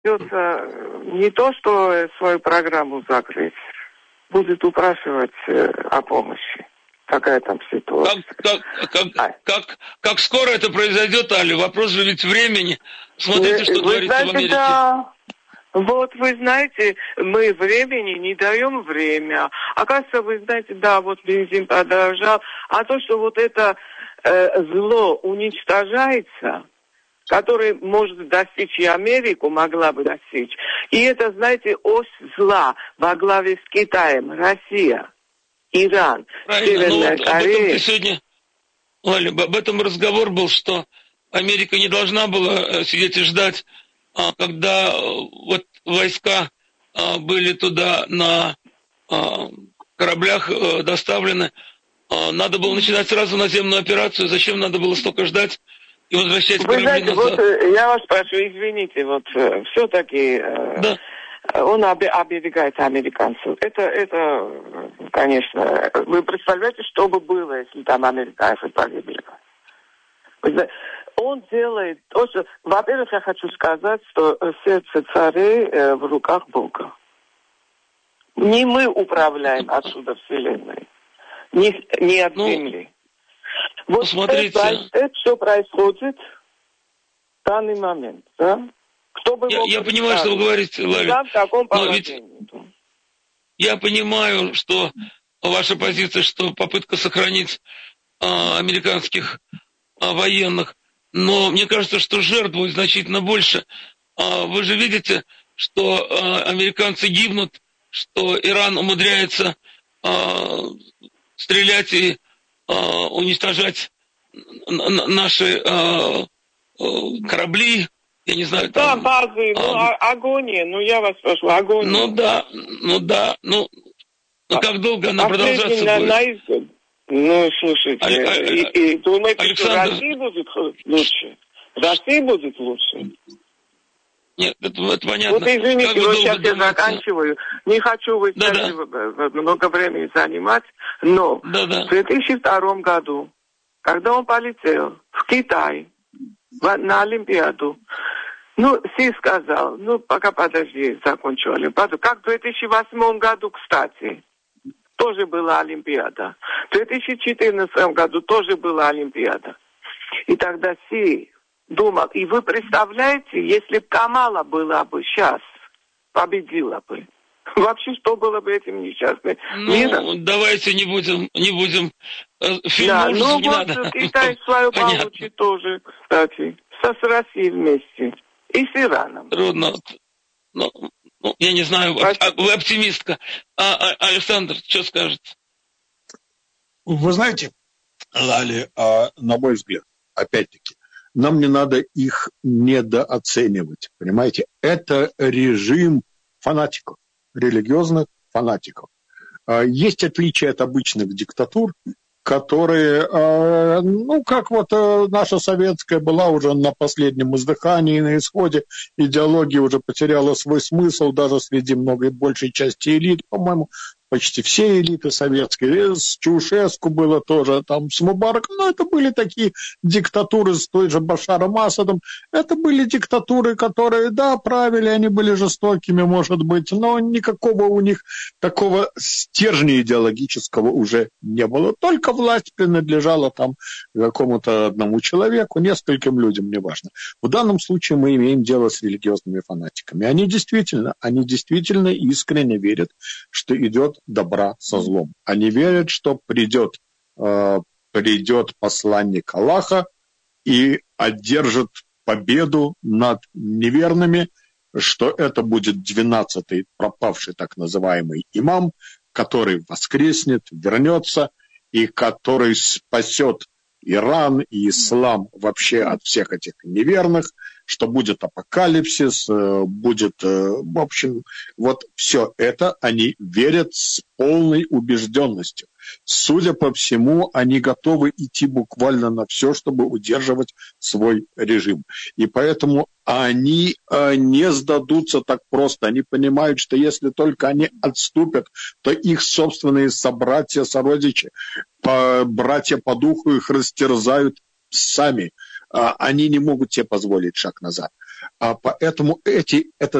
Придется не то, что свою программу закрыть, будет упрашивать о помощи. Какая там ситуация? Как скоро это произойдет, Али? Вопрос же ведь времени. Смотрите, что творится в Америке. Да. Вот, вы знаете, мы времени не даем время. Оказывается, вы знаете, да, вот бензин подорожал. А то, что вот это зло уничтожается, которое может достичь и Америку, могла бы достичь. И это, знаете, ось зла во главе с Китаем, Россия, Иран, Северная Корея. Об этом разговор был, что Америка не должна была сидеть и ждать, когда вот войска были туда на кораблях доставлены. Надо было начинать сразу наземную операцию. Зачем надо было столько ждать и возвращать корабли назад? Вот я вас спрашиваю, извините, вот все-таки да. Он оберегает американцев. Это, конечно, вы представляете, что бы было, если там американцы погибли? Он делает то, что... Во-первых, я хочу сказать, что сердце царей в руках Бога. Не мы управляем отсюда Вселенной. Не от Земли. Вот это все происходит в данный момент, да? Кто бы я понимаю, что вы говорите, Лави. Но ведь я понимаю, что ваша позиция, что попытка сохранить американских военных, но мне кажется, что жертв будет значительно больше. Вы же видите, что американцы гибнут, что Иран умудряется стрелять и уничтожать наши корабли. Я не знаю, да, там... базы, агония, я вас прошу, агония. Как долго она продолжаться будет? Слушайте, думаете, что Россия будет лучше? Россия будет лучше? Нет, это понятно. Вот извините, сейчас я заканчиваю. Не хочу вы много времени занимать, но в 2002 году, когда он полетел в Китай, на Олимпиаду. Си сказал, пока подожди, закончу Олимпиаду. Как в 2008 году, кстати, тоже была Олимпиада. В 2014 году тоже была Олимпиада. И тогда Си думал, и вы представляете, если бы Камала была бы сейчас, победила бы. Вообще, что было бы этим несчастным миром? Давайте не будем фильм не надо. Китай свою получит тоже, кстати, с Россией вместе. И с Ираном. Трудно. Я не знаю, вы оптимистка. Александр, что скажете? Вы знаете, Лали, на мой взгляд, опять-таки, нам не надо их недооценивать, понимаете? Это режим фанатиков. Религиозных фанатиков. Есть отличия от обычных диктатур, которые, как вот наша советская была уже на последнем издыхании, на исходе, идеология уже потеряла свой смысл даже среди большей части элит, по-моему, почти все элиты советские, с Чаушеску было тоже, там, с Мубараком, но это были такие диктатуры с той же Башаром Асадом, это были диктатуры, которые, да, правили, они были жестокими, может быть, но никакого у них такого стержня идеологического уже не было, только власть принадлежала там какому-то одному человеку, нескольким людям, неважно. В данном случае мы имеем дело с религиозными фанатиками. Они действительно искренне верят, что идет добра со злом. Они верят, что придет посланник Аллаха и одержит победу над неверными, что это будет 12-й пропавший так называемый имам, который воскреснет, вернется и который спасет Иран и ислам вообще от всех этих неверных, что будет апокалипсис, будет, в общем, вот все это они верят с полной убежденностью. Судя по всему, они готовы идти буквально на все, чтобы удерживать свой режим. И поэтому они не сдадутся так просто. Они понимают, что если только они отступят, то их собственные собратья, сородичи, братья по духу их растерзают сами. Они не могут себе позволить шаг назад. Поэтому это